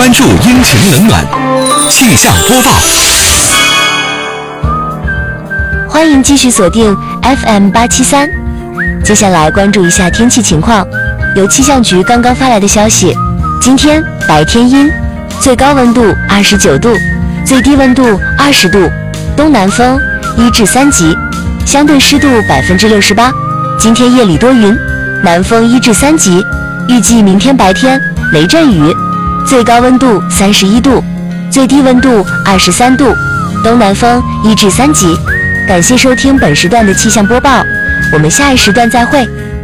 关注阴晴冷暖，气象播报。 欢迎继续锁定 FM873，接下来关注一下天气情况。由气象局刚刚发来的消息，今天白天阴，最高温度29度，最低温度20度，东南风1至3级，相对湿度68%。今天夜里多云，南风1至3级，预计明天白天雷阵雨，最高温度31度，最低温度23度，东南风1至3级。感谢收听本时段的气象播报，我们下一时段再会。